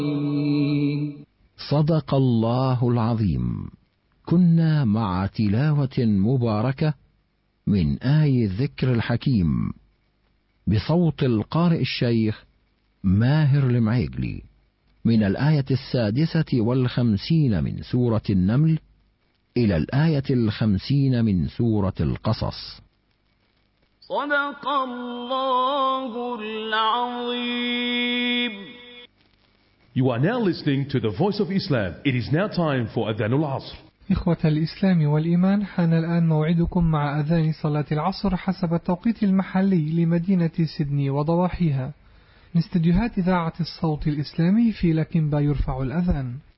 صدق الله العظيم. كنا مع تلاوة مباركة من آي الذكر الحكيم بصوت القارئ الشيخ ماهر المعيقلي من الآية 56 من سورة النمل إلى الآية 50 من سورة القصص. صدق الله العظيم. You are now listening to the Voice of Islam. It is now time for Adhan al-Asr. إخوة الإسلام والإيمان، حان الآن موعدكم مع أذان صلاة العصر حسب التوقيت المحلي لمدينة سيدني وضواحيها من استديوهات إذاعة الصوت الإسلامي في لكنبا. يرفع الأذان.